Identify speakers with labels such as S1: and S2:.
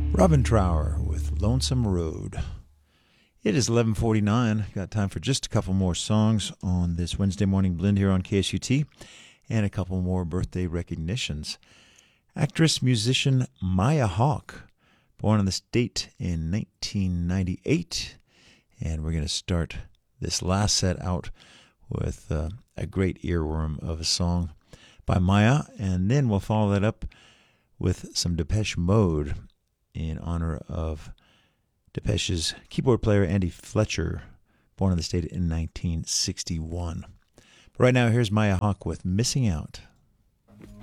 S1: Robin Trower with Lonesome Road. It is 11:49. Got time for just a couple more songs on this Wednesday morning blend here on KSUT and a couple more birthday recognitions. Actress, musician Maya Hawke, born in the state in 1998. And we're going to start this last set out with a great earworm of a song by Maya. And then we'll follow that up with some Depeche Mode in honor of Depeche's keyboard player Andy Fletcher, born in the state in 1961. But right now, here's Maya Hawke with Missing Out.